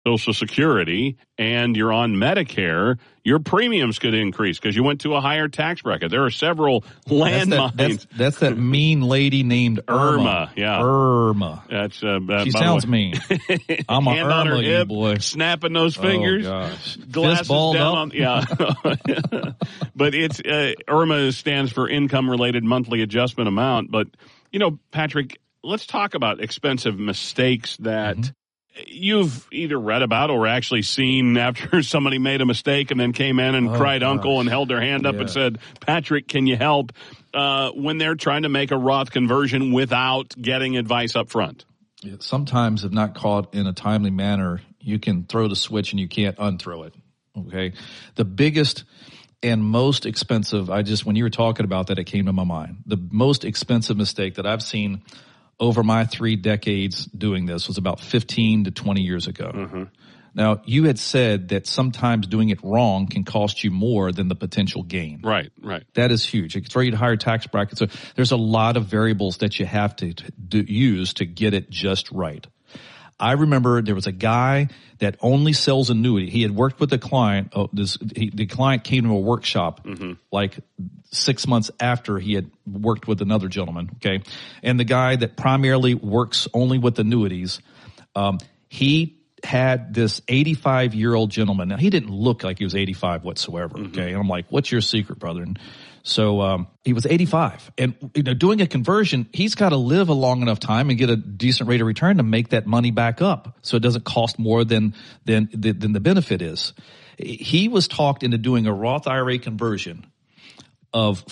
Social Security and you're on Medicare, your premiums could increase because you went to a higher tax bracket. There are several landmines. That's that mean lady named Irma. Yeah. Irma. That's she sounds mean. I'm a hand on her Irma, hip, you boy. snapping those fingers. Oh, gosh. Glasses Fist balled down up. On, But it's Irma stands for income-related monthly adjustment amount. But, Patrick, let's talk about expensive mistakes that you've either read about or actually seen after somebody made a mistake and then came in and cried uncle and held their hand up and said, Patrick, can you help? When they're trying to make a Roth conversion without getting advice up front. Sometimes, if not caught in a timely manner, you can throw the switch and you can't unthrow it. Okay. The biggest and most expensive, when you were talking about that, it came to my mind. The most expensive mistake that I've seen over my 3 decades doing this was about 15 to 20 years ago. Now, you had said that sometimes doing it wrong can cost you more than the potential gain. Right. That is huge. It can throw you to higher tax brackets. So there's a lot of variables that you have to use to get it just right. I remember there was a guy that only sells annuity. He had worked with a client. The client came to a workshop like 6 months after he had worked with another gentleman. Okay. And the guy that primarily works only with annuities, he had this 85-year-old gentleman. Now, he didn't look like he was 85 whatsoever. Okay. And I'm like, what's your secret, brother? And so, he was 85 and, doing a conversion, he's got to live a long enough time and get a decent rate of return to make that money back up. So it doesn't cost more than the benefit is. He was talked into doing a Roth IRA conversion of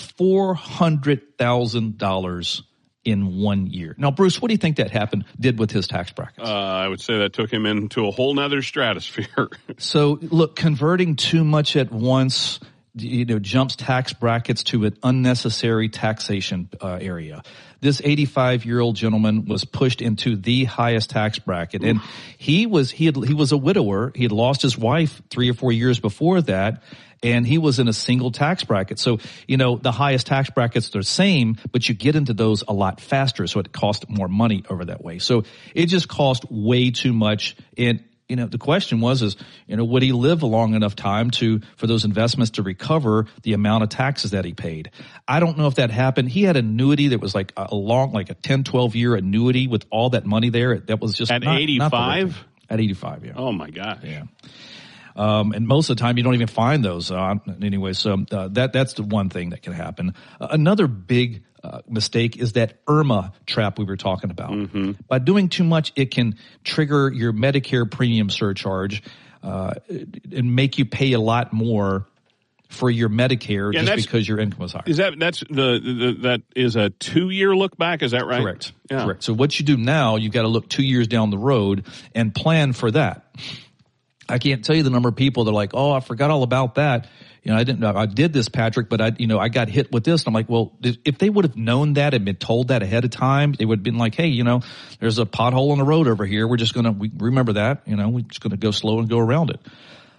$400,000 in 1 year. Now, Bruce, what do you think that did with his tax brackets? I would say that took him into a whole nother stratosphere. So look, converting too much at once, jumps tax brackets to an unnecessary taxation area. This 85-year-old gentleman was pushed into the highest tax bracket, and he was a widower. He had lost his wife 3 or 4 years before that, and he was in a single tax bracket. So, the highest tax brackets are the same, but you get into those a lot faster, so it cost more money over that way. So it just cost way too much. And the question was, would he live a long enough time for those investments to recover the amount of taxes that he paid? I don't know if that happened. He had an annuity that was like a 10, 12 year annuity with all that money there. That was just at 85? At 85, yeah. Oh my gosh. Yeah. And most of the time you don't even find those anyway. So that's the one thing that can happen. Another big mistake is that Irma trap we were talking about. By doing too much, it can trigger your Medicare premium surcharge and make you pay a lot more for your Medicare just because your income was higher. That is a 2-year look back? Is that right? Correct. Yeah. Correct. So what you do now, you've got to look 2 years down the road and plan for that. I can't tell you the number of people that are like, oh, I forgot all about that. I did this, Patrick, but I got hit with this. And I'm like, well, if they would have known that and been told that ahead of time, they would have been like, hey, there's a pothole on the road over here. We remember that, we're just going to go slow and go around it.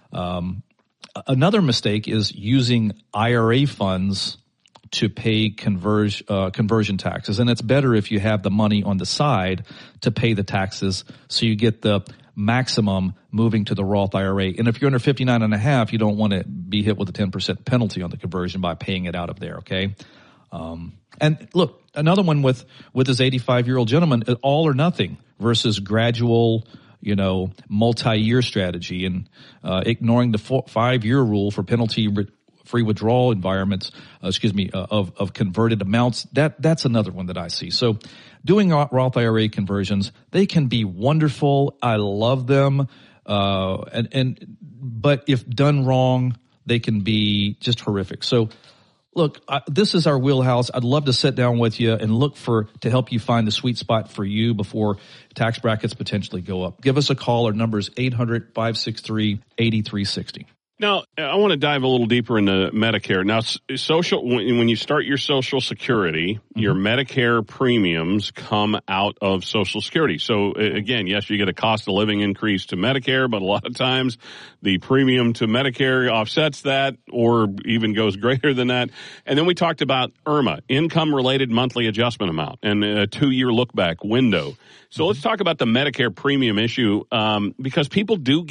Another mistake is using IRA funds to pay conversion taxes. And it's better if you have the money on the side to pay the taxes so you get the maximum moving to the Roth IRA. And if you're under 59 and a half, you don't want to be hit with a 10% penalty on the conversion by paying it out of there. Okay. And look, another one with this 85-year-old gentleman, all or nothing versus gradual, multi-year strategy and, ignoring the 5-year rule for penalty-free withdrawal environments, of converted amounts. That's another one that I see. So doing Roth IRA conversions, they can be wonderful. I love them. But if done wrong, they can be just horrific. So look, this is our wheelhouse. I'd love to sit down with you and look to help you find the sweet spot for you before tax brackets potentially go up. Give us a call. Our number is 800-563-8360. Now, I want to dive a little deeper into Medicare. Now, when you start your Social Security, your Medicare premiums come out of Social Security. So, again, yes, you get a cost of living increase to Medicare, but a lot of times the premium to Medicare offsets that or even goes greater than that. And then we talked about IRMAA, income-related monthly adjustment amount, and a 2-year look-back window. So let's talk about the Medicare premium issue because people do